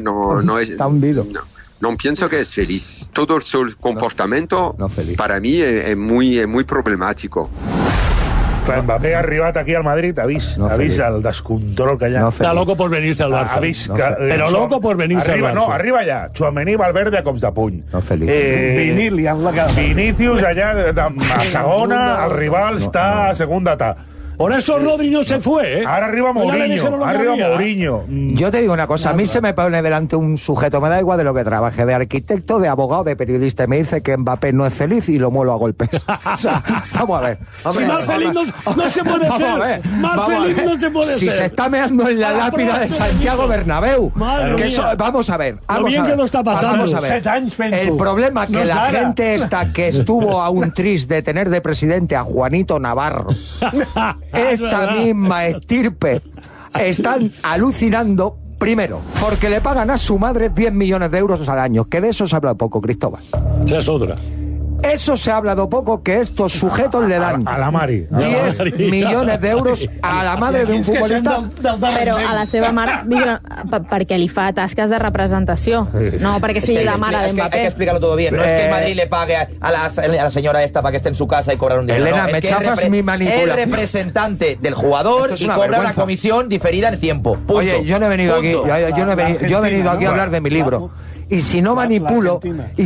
no pienso que es feliz. Todo su comportamiento para mí es muy problemático. Clar, Mbappé ha arribat aquí al Madrid, ha vist el descontrol que hi ha. Està loco por venirse al Barça. Però loco por venirse al Barça. No, arriba allà. Tchouaméni, Valverde a cops de puny. No, feliç. Vinicius allà a segona, el rival està a segunda ta. Por eso Rodri no se fue, ¿eh? Ahora arriba Mourinho. Yo te digo una cosa, a mí se me pone delante un sujeto, me da igual de lo que trabaje, de arquitecto, de abogado, de periodista, y me dice que Mbappé no es feliz y lo muelo a golpes. O sea, vamos a ver. Si más feliz no se puede ser. Más feliz no se puede ser. Si se está meando en la lápida de Santiago Bernabéu. Vamos a ver. Lo bien que lo está pasando. Vamos a ver. El problema que la gente esta que estuvo a un tris de tener de presidente a Juanito Navarro, esta misma estirpe, están alucinando, primero, porque le pagan a su madre 10 millones de euros al año, que de eso se habla poco, Cristóbal. Esa es otra. Eso se ha hablado poco, que estos sujetos le dan a la Mari 10 millones d'euros a la madre d'un futbolista. Però a la seva mare, perquè li fa tasques de representació, no perquè sigui la mare de Mbappé. Hay que explicarlo todo bien. No es que el Madrid le pague a la señora esta para que esté en su casa y cobrar un dinero. Elena, me chafas mi manipulación. Es representante del jugador y cobra una comisión diferida en tiempo. Punto. Oye, yo no he venido aquí, yo he venido aquí a hablar de mi libro. Y si no manipulo,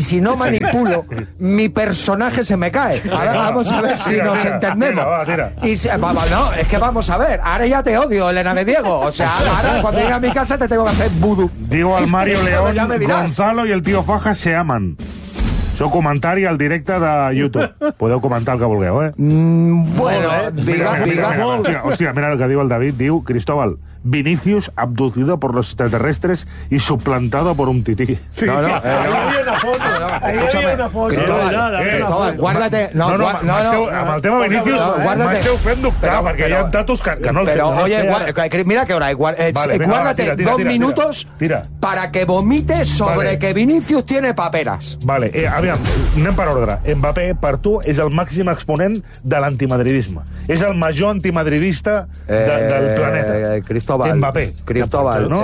mi personaje se me cae. Ahora vamos a ver si nos entendemos. Y no, es que vamos a ver. Ahora ya te odio, Elena de Diego. O sea, ahora cuando llegue a mi casa te tengo que hacer vudú. Digo al Mario León, Gonzalo y el tío Faja se aman. Això comentari al directe de YouTube. Podeu comentar el que vulgueu, eh? Bueno, diga. Hòstia, mira el que diu el David. Diu, Cristóbal, Vinicius abducido por los extraterrestres y suplantado por un tití. Sí, ahí había una foto. Ahí había una foto. Cristóbal, guárdate. Amb el tema Vinicius m'esteu fent dubtar, perquè hi ha datos que no... Pero, oye, mira que hora. Guárdate 2 minutos para que vomites sobre que Vinicius tiene paperas. Vale, aviam, anem per ordre. Mbappé, per tu, és el màxim exponent de l'antimadridisme. És el major antimadridista del planeta. Cristóbal, ¿no?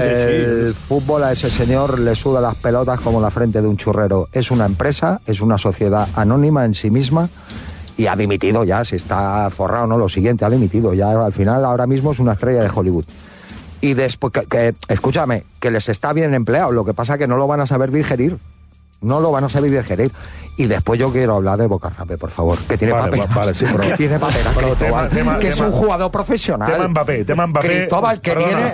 El fútbol a ese señor le suda las pelotas como la frente de un churrero. Es una empresa, es una sociedad anónima en sí misma y ha dimitido ya, si está forrado, ¿no? Lo siguiente, ha dimitido ya. Al final, ahora mismo es una estrella de Hollywood. Y después, escúchame, que les está bien empleado, lo que pasa es que no lo van a saber digerir. No lo van a saber digerir. Y después yo quiero hablar de Bocarrape, por favor. Que tiene papel. Que tiene papel. Que es un jugador profesional. Tema Mbappé. Cristóbal, que tiene...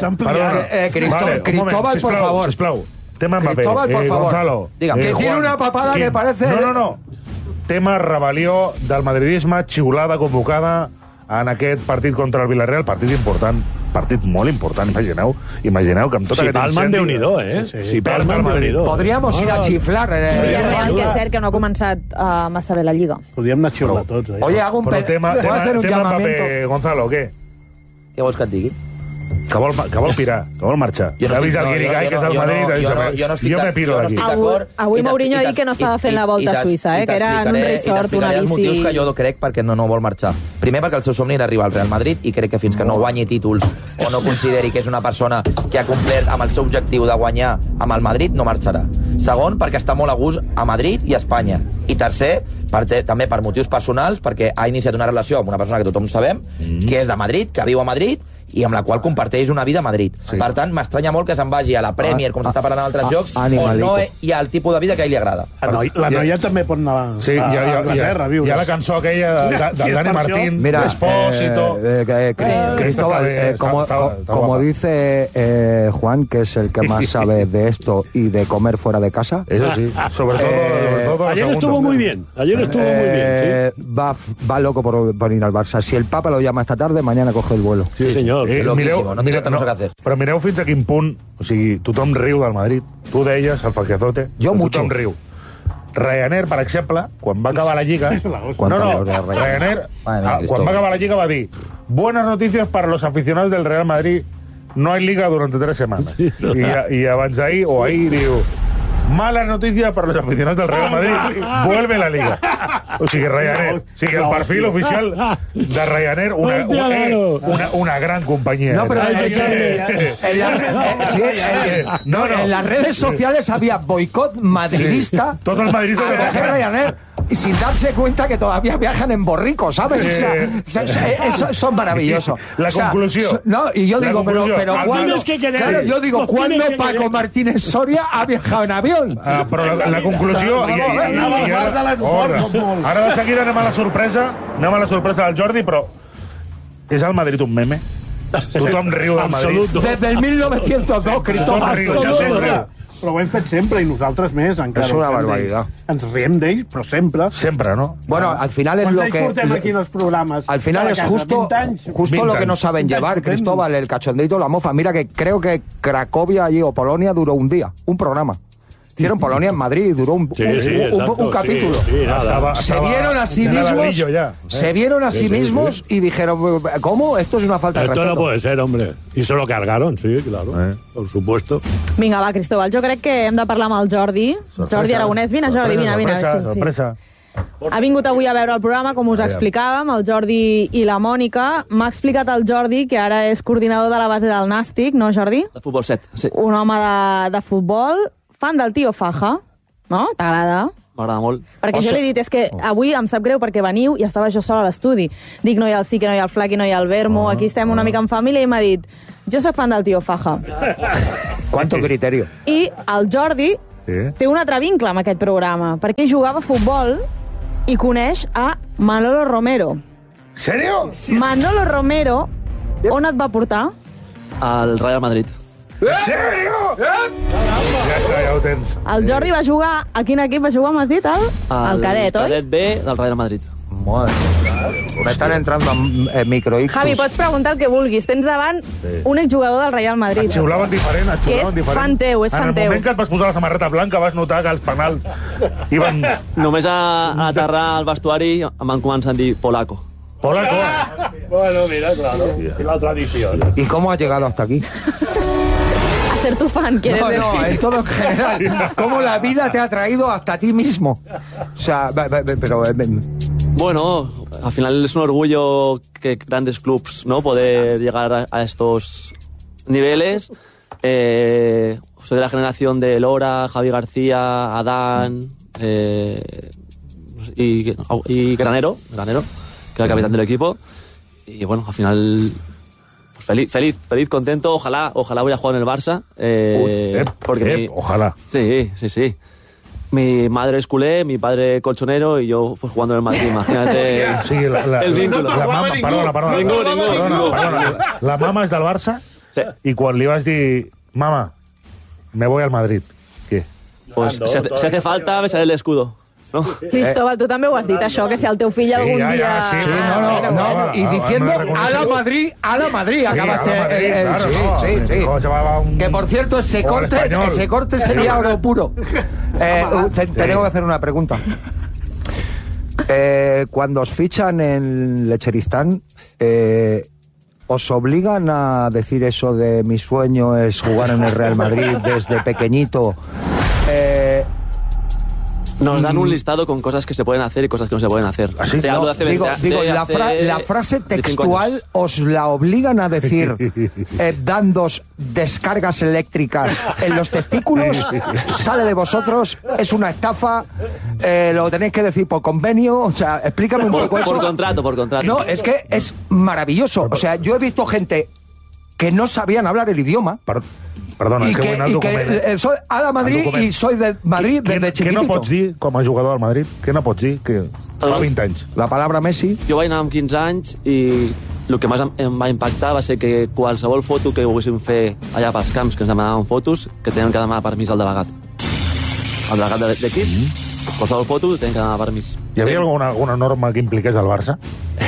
Cristóbal, por favor. Sisplau. Tema Mbappé. Cristóbal, por favor. Gonzalo. Que tiene una papada que parece... No. Tema rebel·lió del madridisme, xiulada convocada en aquest partit contra el Villarreal, partit important, partit molt important, imagineu que amb tot aquest incendi... Si palmen, Déu-n'hi-do, eh? Si palmen, Déu-n'hi-do. Podríamos ir a xiflar. Villarreal, que és cert que no ha començat massa bé la Lliga. Podríem anar a xiular tots. Oye, hago un... Tema Mbappé, Gonzalo, què? Què vols que et digui? Que vol pirar, que vol marxar. L'ha vist el Guirigay, que és del Madrid, jo me piro d'aquí. Avui Mourinho ha dit que no estava fent la volta a Suïssa, que era en un resort, una bici... els motius que jo crec perquè no vol marxar. Primer, perquè el seu somni era arribar al Real Madrid i crec que fins que no guanyi títols o no consideri que és una persona que ha complert amb el seu objectiu de guanyar amb el Madrid, no marxarà. Segon, perquè està molt a gust a Madrid i a Espanya. I tercer, també per motius personals, perquè ha iniciat una relació amb una persona que tothom sabem, que és de Madrid, que viu a Madrid, i amb la qual comparteix una vida a Madrid. Sí. Per tant, m'estranya molt que se'n vagi a la Premier, com s'està parlant en altres jocs, on no hi ha el tipus de vida que a ell li agrada. La noia també pot anar a Anglaterra a viure. Hi ha la cançó aquella de Dani Martín, Espósito... Cristóbal, como dice Juan, que es el que más sabe de esto y de comer fuera de casa... Eso sí, sobre todo... Ayer estuvo muy bien, sí. Va loco por ir al Barça. Si el Papa lo llama esta tarde, mañana coge el vuelo. Sí, señor. Loquísimo, no tiene otra cosa que hacer. Però mireu fins a quin punt, o sigui, tothom riu del Madrid. Tu deies, el Falquezote, tothom riu. Ryanair, per exemple, quan va acabar la Lliga... Ryanair, quan va acabar la Lliga va dir: buenas noticias para los aficionados del Real Madrid, no hay Liga durante 3 semanas. I abans d'ahir, o ahir, diu: malas noticias para los aficionados del Real Madrid, vuelve la Liga. O sigui, Ryanair, o sigui, el perfil oficial de Ryanair, una gran companyia. No, pero en las redes sociales había boicot madridista. Todos los madridistas de Ryanair. Y sin darse cuenta que todavía viajan en borricos, ¿sabes? O sea, eso es maravilloso. La conclusión. No, y yo digo, pero ¿cuándo Paco Martínez Soria ha viajado en avión? Però la conclusió... Ara de seguida anem a la sorpresa del Jordi, però és el Madrid un meme? Tothom riu del Madrid. Desde el 1902, Cristóbal. Però ho hem fet sempre, i nosaltres més, encara. És una barbaritat. Ens riem d'ells, però sempre. Sempre, ¿no? Bueno, al final es lo que... Portem aquí en els programes. Al final es justo lo que no saben llevar, Cristóbal, el cachondeito, la mofa. Mira que creo que Cracovia allí o Polonia duró un día, un programa. Hicieron Polonia en Madrid y duró un capítulo. Se vieron a sí mismos y dijeron, ¿cómo? Esto es una falta de respeto. Esto no puede ser, hombre. Y se lo cargaron, sí, claro, por supuesto. Vinga, va, Cristóbal, jo crec que hem de parlar amb el Jordi. Jordi Aragonès. Vine, Jordi, vine. Sorpresa. Ha vingut avui a veure el programa, com us explicàvem, el Jordi i la Mònica. M'ha explicat el Jordi, que ara és coordinador de la base del Nàstic, no, Jordi? De futbol 7, sí. Un home de futbol, fan del tio Faja, no? T'agrada? M'agrada molt. Perquè jo li he dit, és que avui em sap greu perquè veniu i estava jo sola a l'estudi. Dic, no hi ha el Sique, no hi ha el Flaqui, no hi ha el Vermo, aquí estem una mica en família, i m'ha dit, jo sóc fan del tio Faja. Quanto criterio. I el Jordi té un altre vincle amb aquest programa, perquè jugava a futbol i coneix a Manolo Romero. Sèrio? Manolo Romero, on et va portar? Al Real Madrid. En sèrio? Ja ho tens. El Jordi va jugar... A quin equip va jugar, m'has dit? El cadet, oi? El cadet B del Real Madrid. Me están entrando microhijos. Javi, pots preguntar el que vulguis. Tens davant un exjugador del Real Madrid. Et xiulaven diferent, Que és fan teu, és fan teu. En el moment que et vas posar la samarreta blanca vas notar que els penals iban... Només a aterrar al vestuari em van començar a dir polaco. Polaco. Bueno, mira, claro. Y la tradición. ¿Y cómo has llegado hasta aquí? A ser tu fan, ¿quieres decir? No, en todo en general. ¿Cómo la vida te ha traído hasta ti mismo? O sea, pero... Bueno, al final es un orgullo que grandes clubs, ¿no? Poder llegar a estos niveles. Soy de la generación de Lora, Javi García, Adán y Granero, que era el capitán del equipo. Y bueno, al final pues feliz, contento. Ojalá voy a jugar en el Barça. Ojalá. Sí. Mi madre es culé, mi padre colchonero y yo pues jugando en el Madrid, imagínate el vínculo. Perdona. La mama és del Barça i quan li vas dir mama, me voy al Madrid, què? Pues si hace falta besar el escudo. ¿No? Cristóbal, tu també ho has dit, això, que si el teu fill algun dia... Sí, no. Y diciendo a la Madrid, acabaste... Sí. Que, por cierto, ese corte sería oro puro. Tengo que hacer una pregunta. Cuando os fichan en Lecheristán, ¿os obligan a decir eso de mi sueño es jugar en el Real Madrid desde pequeñito? Nos dan un listado con cosas que se pueden hacer y cosas que no se pueden hacer. ¿Así? Te hablo de hace 20 la frase textual os la obligan a decir dándos descargas eléctricas en los testículos, sale de vosotros, es una estafa, lo tenéis que decir por convenio, o sea, explícame un poco eso. Por contrato. No, es que es maravilloso. O sea, yo he visto gente que no sabían hablar el idioma. Perdona, és que vull anar al document. Soy a la Madrid i soy de Madrid desde chiquitito. Què no pots dir com a jugador al Madrid? Què no pots dir que fa 20 anys? La palabra Messi. Jo vaig anar amb 15 anys i el que més em va impactar va ser que qualsevol foto que volguéssim fer allà pels camps, que ens demanaven fotos, que tenen que demanar permís al delegat. El delegat d'equip, qualsevol foto, tenen que demanar permís. Hi havia alguna norma que impliqués el Barça?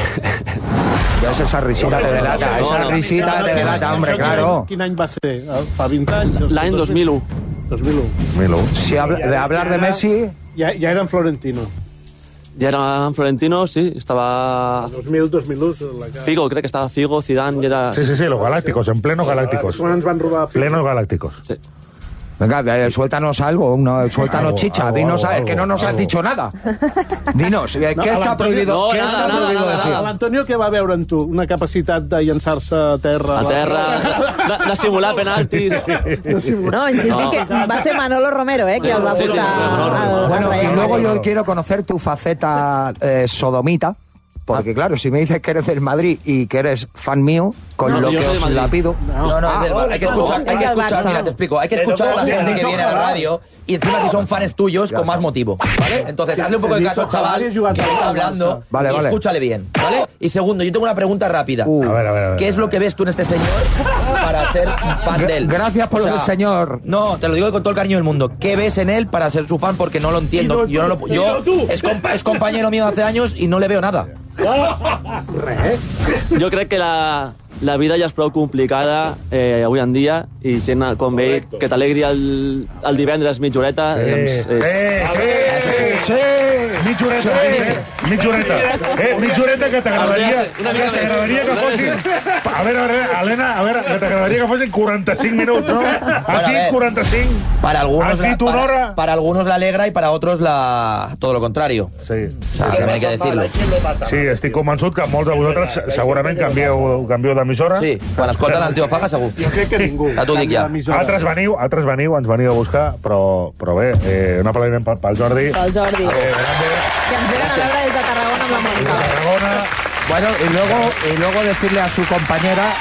Esa risita te delata, hombre, claro. Quin any va ser? Fa 20 anys? L'any 2001. 2001. Si de hablar de Messi... Ja era en Florentino. Ja era en Florentino, sí, estaba... 2000-2001. Figo, crec que estaba Figo, Zidane, y era... Sí, los Galácticos, en pleno Galácticos. Quan ens van robar Figo? Plenos Galácticos. Sí. Venga, suéltanos algo, suéltanos chicha, dinos algo, que no nos has dicho nada. Dinos, ¿qué está prohibido? ¿Qué está prohibido decir? L'Antonio què va veure en tu? Una capacitat de llançar-se a terra? A terra, de simular penaltis. No, insistí que va ser Manolo Romero, que el va portar. Bueno, y luego yo quiero conocer tu faceta sodomita. Porque claro, si me dices que eres del Madrid y que eres fan mío, con lo que os la pido... No, es del Barça. Hay que escuchar, mira, te explico, hay que escuchar a la gente que viene a la radio y encima si son fans tuyos, con más motivo, ¿vale? Entonces, hazle un poco de caso al chaval que está hablando y escúchale bien, ¿vale? Y segundo, yo tengo una pregunta rápida. A ver. ¿Qué es lo que ves tú en este señor para ser fan de él? Gracias por lo del señor. No, te lo digo con todo el cariño del mundo. ¿Qué ves en él para ser su fan? Porque no lo entiendo. Es compañero mío de hace años y no le veo nada. Jo crec que la vida ja és prou complicada avui en dia i gent com ell que t'alegri el divendres mitja horeta doncs és... Mig horeta que t'agradaria que fossin... A veure, Helena, que t'agradaria que fossin 45 minuts, ¿no? Aquí 45. Para algunos la alegra y para otros todo lo contrario. Sí. O sea, también hay que decirlo. Sí, estic convençut que molts de vosaltres segurament canvieu d'emissora. Sí, quan escolten el Tio Faga, segur. Jo crec que ningú. Ja t'ho dic ja. Altres veniu, ens veniu a buscar, però bé, un aplaudiment pel Jordi. Pel Jordi. Que ens venen a veure des de Tarragona amb la Mònica. Bueno, y luego decirle a su compañera...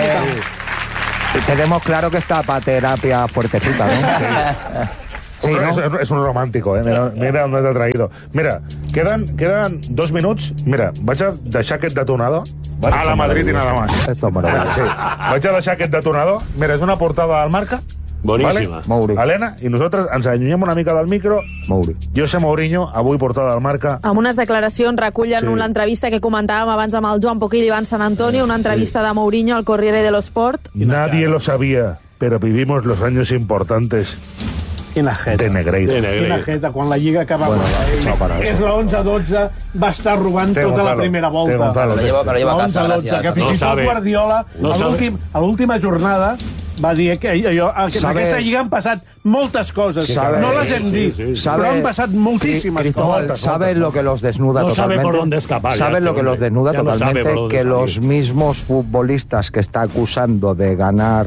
tenemos claro que está para terapia fuertecita, ¿no? Sí, ¿no? Es un romántico, mira on t'ha traído. Mira, queden 2 minuts. Mira, vaig a deixar aquest detonador a la Madrid i nada más. Esto es maravilla. Sí. Vaig a deixar aquest detonador. Mira, és una portada del Marca. Boníssima. Vale? Helena, i nosaltres ens allunyem una mica del micro. José Mourinho, avui portada del Marca. Amb unes declaracions recullen l'entrevista que comentàvem abans amb el Joan Poquil i Iván San Antonio, una entrevista de Mourinho al Corriere dello Sport. Nadie lo sabía, pero vivimos los años importantes. Quina jeta. De Negreira. Quina jeta, quan la Lliga acabava. És la 11-12, va estar robant tota la primera volta. La 11-12, que fins i tot Guardiola, a l'última jornada, va dir que en aquesta Lliga han passat moltes coses. No les hem dit, però han passat moltíssimes cosas. ¿Saben lo que los desnuda no totalmente? No sabe por dónde escapar. ¿Saben lo que los desnuda totalmente? Que los mismos futbolistas que está acusando de ganar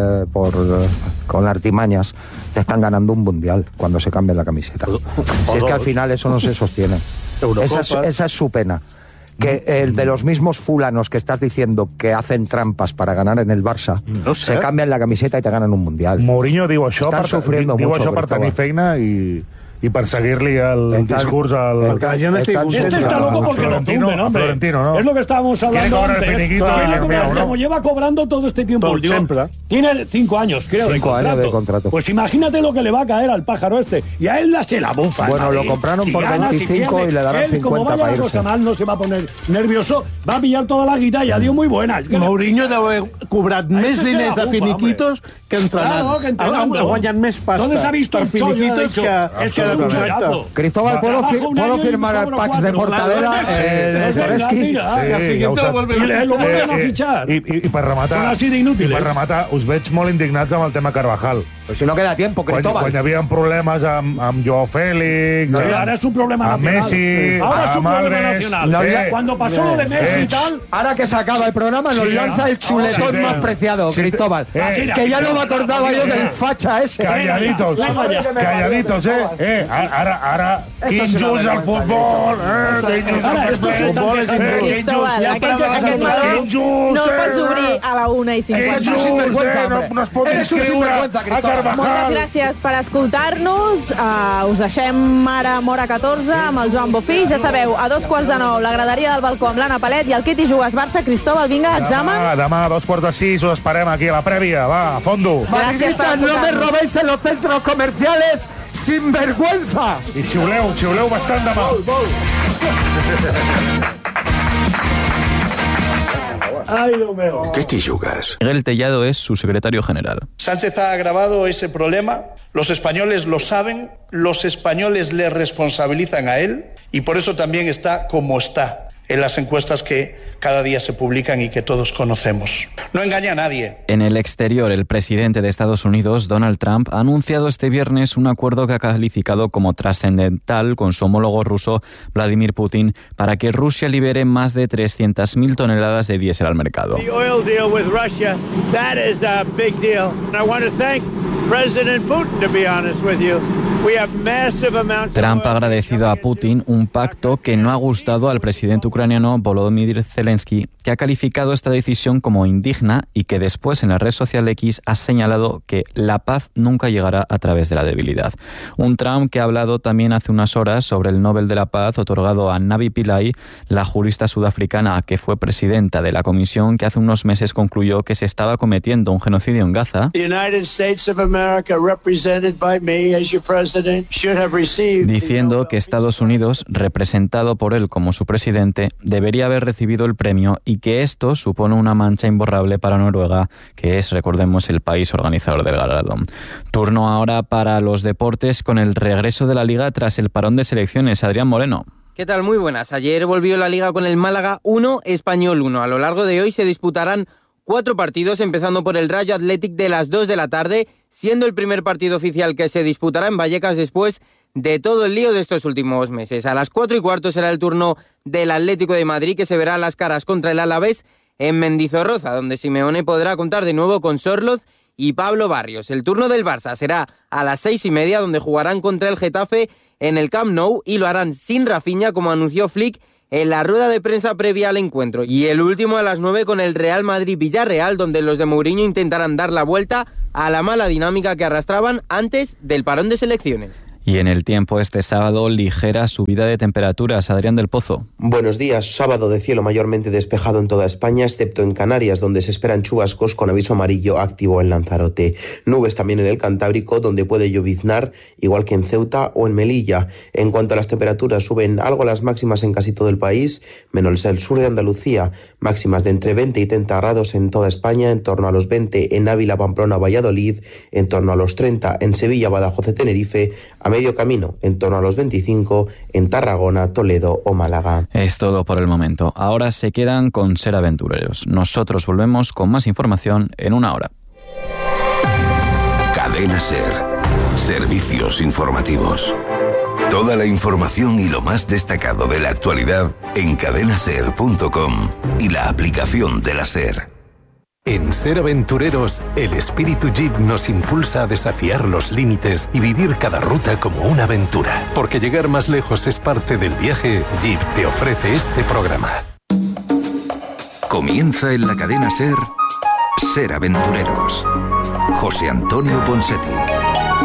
con artimañas te están ganando un mundial cuando se cambia la camiseta. Si es que al final eso no se sostiene. Esa es su pena. Que el de los mismos fulanos que estás diciendo que hacen trampas para ganar en el Barça, se cambian la camiseta y te ganan un mundial. Mourinho diu això per tenir feina y per seguir-li el discurs al... Este está loco porque lo tumben, hombre. Florentino, ¿no? Es lo que estábamos hablando antes. Como lleva cobrando todo este tiempo. Tiene 5 años, creo, de contrato. Pues imagínate lo que le va a caer al pájaro este. Y a él se la bufa. Bueno, lo compraron por 25 y le darán 50 como vaya la cosa mal, no se va a poner nervioso. Va a pillar toda la guita y ya dio muy buena. Mourinho deu haver cobrat més diners de finiquitos que entrenant. Ha guanyat més pasta. ¿Dónde se ha visto el chollo? Cristóbal, ¿puedo firmar el packs de Mortadela el Toreski? Lo vuelven a fichar. I per rematar, son así de inútiles. I per rematar, us veig molt indignats amb el tema Carvajal. Pues si no queda tiempo, Cristóbal. Quan hi havia problemes amb Joao Félix... Ahora es un problema nacional. Messi, ahora es un problema nacional. Cuando pasó lo de Messi y tal... Ahora que se acaba el programa nos lanza el chuletón más preciado, Cristóbal. Que ya no me acordaba yo del facha ese. Calladitos, Ara, quin just al futbol! Ara, estos se están quejando. Cristóbal, aquest meló no el pots obrir a la 1:50. És un sinvergüenza, no es pot inscriure a Carvajal. Moltes gràcies per escoltar-nos. Us deixem ara amb hora 14 amb el Joan Bofill. Ja sabeu, a 2:15 la graderia del balcó amb l'Anna Palet i el Qui t'hi jugues Barça. Cristóbal, vinga, examen. Demà a 5:45 us esperem aquí a la prèvia. Va, a fondo. Gràcies per escoltar-nos. No me robéis en los centros comerciales, sinvergüenzas. I xiuleu bastant demà. Ay, Dios mío. ¿Qué te jugas? Miguel Tellado es su secretario general. Sánchez ha agravado ese problema, los españoles lo saben, los españoles le responsabilizan a él y por eso también está como está en las encuestas que cada día se publican y que todos conocemos. No engaña a nadie. En el exterior, el presidente de Estados Unidos, Donald Trump, ha anunciado este viernes un acuerdo que ha calificado como trascendental con su homólogo ruso, Vladimir Putin, para que Rusia libere más de 300.000 toneladas de diésel al mercado. The oil deal with Russia, that is a big deal. I want to thank President Putin, to be honest with you. Trump ha agradecido a Putin un pacto que no ha gustado al presidente ucraniano Volodymyr Zelensky, que ha calificado esta decisión como indigna y que después en la red social X ha señalado que la paz nunca llegará a través de la debilidad. Un Trump que ha hablado también hace unas horas sobre el Nobel de la Paz otorgado a Navi Pillay, la jurista sudafricana que fue presidenta de la comisión que hace unos meses concluyó que se estaba cometiendo un genocidio en Gaza. The United States of America, represented by me as your president, diciendo que Estados Unidos, representado por él como su presidente, debería haber recibido el premio y que esto supone una mancha imborrable para Noruega, que es, recordemos, el país organizador del galardón. Turno ahora para los deportes con el regreso de la Liga tras el parón de selecciones. Adrián Moreno. ¿Qué tal? Muy buenas. Ayer volvió la Liga con el Málaga 1, Español 1. A lo largo de hoy se disputarán 4 partidos, empezando por el Rayo Athletic de las 2 de la tarde, siendo el primer partido oficial que se disputará en Vallecas después de todo el lío de estos últimos meses. A las 4:15 será el turno del Atlético de Madrid, que se verá las caras contra el Alavés en Mendizorroza, donde Simeone podrá contar de nuevo con Sorloz y Pablo Barrios. El turno del Barça será a las 6:30, donde jugarán contra el Getafe en el Camp Nou y lo harán sin Rafinha, como anunció Flick en la rueda de prensa previa al encuentro. Y el último a las 9 con el Real Madrid-Villarreal, donde los de Mourinho intentarán dar la vuelta a la mala dinámica que arrastraban antes del parón de selecciones. Y en el tiempo este sábado, ligera subida de temperaturas. Adrián del Pozo. Buenos días. Sábado de cielo mayormente despejado en toda España, excepto en Canarias, donde se esperan chubascos con aviso amarillo activo en Lanzarote. Nubes también en el Cantábrico, donde puede lloviznar, igual que en Ceuta o en Melilla. En cuanto a las temperaturas, suben algo las máximas en casi todo el país, menos el sur de Andalucía. Máximas de entre 20 y 30 grados en toda España, en torno a los 20 en Ávila, Pamplona, Valladolid, en torno a los 30 en Sevilla, Badajoz y Tenerife, a medio camino, en torno a los 25 en Tarragona, Toledo o Málaga. Es todo por el momento. Ahora se quedan con Ser Aventureros. Nosotros volvemos con más información en una hora. Cadena Ser. Servicios informativos. Toda la información y lo más destacado de la actualidad en cadenaser.com y la aplicación de la Ser. En Ser Aventureros, el espíritu Jeep nos impulsa a desafiar los límites y vivir cada ruta como una aventura. Porque llegar más lejos es parte del viaje, Jeep te ofrece este programa. Comienza en la cadena Ser, Ser Aventureros. José Antonio Ponseti.